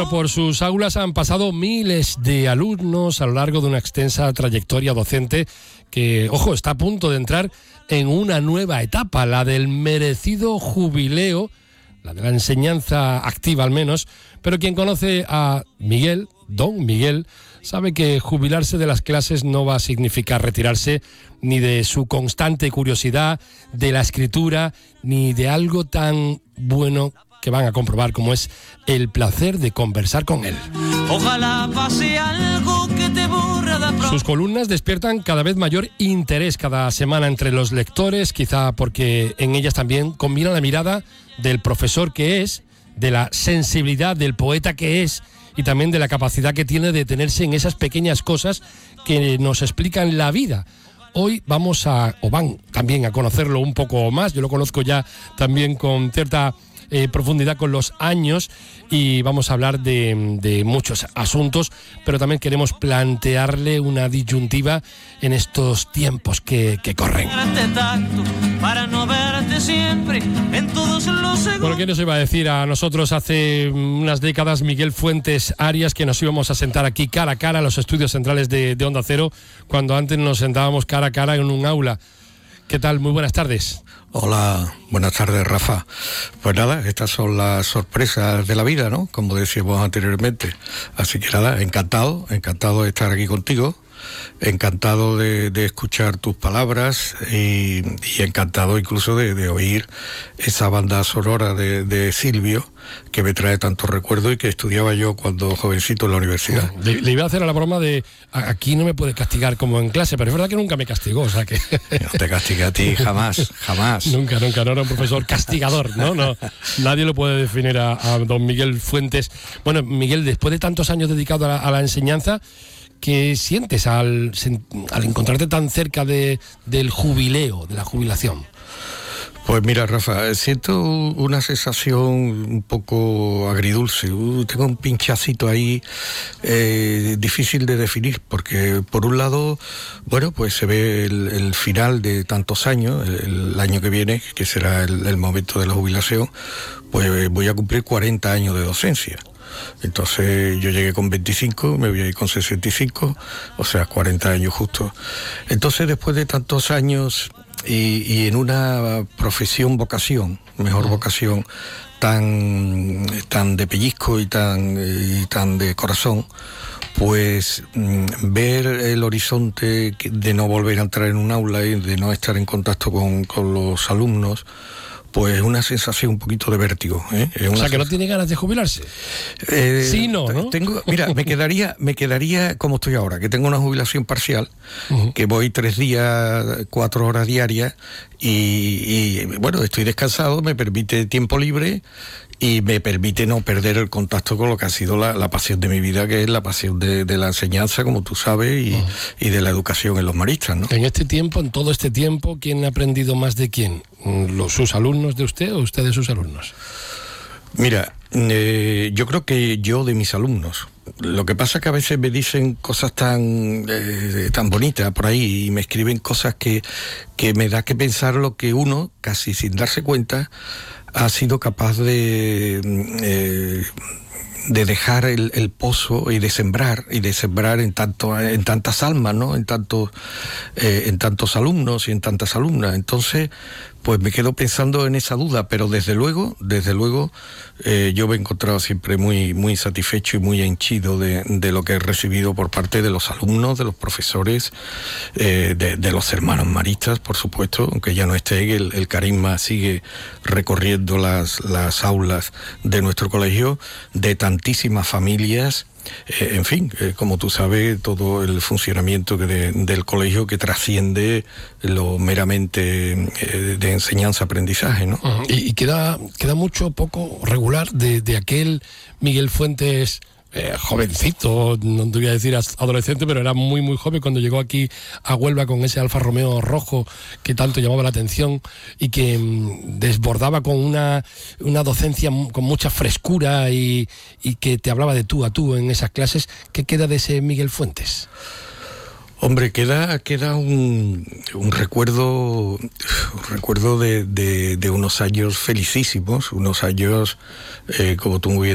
Bueno, por sus aulas han pasado miles de alumnos a lo largo de una extensa trayectoria docente que, ojo, está a punto de entrar en una nueva etapa, la del merecido jubileo, la de la enseñanza activa al menos, pero quien conoce a Miguel, don Miguel, sabe que jubilarse de las clases no va a significar retirarse ni de su constante curiosidad, de la escritura, ni de algo tan bueno que van a comprobar como es el placer de conversar con él. Ojalá pase algo que te borra de pronto. Sus columnas despiertan cada vez mayor interés cada semana entre los lectores, quizá porque en ellas también combina la mirada del profesor que es, de la sensibilidad del poeta que es y también de la capacidad que tiene de detenerse en esas pequeñas cosas que nos explican la vida. Hoy van también a conocerlo un poco más, yo lo conozco ya también con cierta profundidad con los años y vamos a hablar de muchos asuntos, pero también queremos plantearle una disyuntiva en estos tiempos que corren. Para no verte siempre en todos los segundos. Bueno, ¿qué nos iba a decir a nosotros hace unas décadas Miguel Fuentes Arias que nos íbamos a sentar aquí cara a cara a los estudios centrales de Onda Cero, cuando antes nos sentábamos cara a cara en un aula? ¿Qué tal? Muy buenas tardes. Hola, buenas tardes, Rafa. Pues nada, estas son las sorpresas de la vida, ¿no? Como decíamos anteriormente. Así que nada, encantado de estar aquí contigo, encantado de escuchar tus palabras y encantado incluso de oír esa banda sonora de Silvio, que me trae tantos recuerdos y que estudiaba yo cuando jovencito en la universidad. Le iba a hacer a la broma de aquí no me puede castigar como en clase, pero es verdad que nunca me castigó, o sea que... No te castigue a ti, jamás. Nunca, no era un profesor castigador, ¿no? Nadie lo puede definir a don Miguel Fuentes. Bueno, Miguel, después de tantos años dedicado a la enseñanza, ¿qué sientes al encontrarte tan cerca del jubileo, de la jubilación? Pues mira, Rafa, siento una sensación un poco agridulce. Tengo un pinchacito ahí difícil de definir, porque por un lado, bueno, pues se ve el final de tantos años, el año que viene, que será el momento de la jubilación, pues voy a cumplir 40 años de docencia. Entonces yo llegué con 25, me voy a ir con 65, o sea, 40 años justo. Entonces, después de tantos años y en una vocación tan de pellizco y tan de corazón, pues ver el horizonte de no volver a entrar en un aula y de no estar en contacto con los alumnos, pues una sensación un poquito de vértigo, ¿eh? O sea, que no tiene ganas de jubilarse. Sí, no. Mira, me quedaría como estoy ahora, que tengo una jubilación parcial, que voy 3 días, 4 horas diarias, y bueno, estoy descansado, me permite tiempo libre y me permite no perder el contacto con lo que ha sido la pasión de mi vida, que es la pasión de la enseñanza, como tú sabes, y de la educación en los maristas, ¿no? En todo este tiempo, ¿quién ha aprendido más de quién? ¿Sus alumnos de usted o usted de sus alumnos? Mira, yo creo que yo de mis alumnos. Lo que pasa es que a veces me dicen cosas tan bonitas por ahí y me escriben cosas que me da que pensar lo que uno, casi sin darse cuenta, ha sido capaz de dejar el pozo y de sembrar en tantas almas, ¿no? En tantos alumnos y en tantas alumnas. Entonces, pues me quedo pensando en esa duda, pero desde luego, yo me he encontrado siempre muy, muy satisfecho y muy henchido de lo que he recibido por parte de los alumnos, de los profesores, de los hermanos maristas, por supuesto, aunque ya no esté, el carisma sigue recorriendo las aulas de nuestro colegio, de tantísimas familias. En fin, como tú sabes, todo el funcionamiento del colegio que trasciende lo meramente de enseñanza-aprendizaje, ¿no? Y queda mucho, poco, regular de aquel Miguel Fuentes jovencito, no te voy a decir adolescente, pero era muy muy joven cuando llegó aquí a Huelva con ese Alfa Romeo rojo que tanto llamaba la atención y que desbordaba con una docencia con mucha frescura y que te hablaba de tú a tú en esas clases. ¿Qué queda de ese Miguel Fuentes? Hombre, queda un recuerdo de unos años felicísimos, unos años, como tú muy bien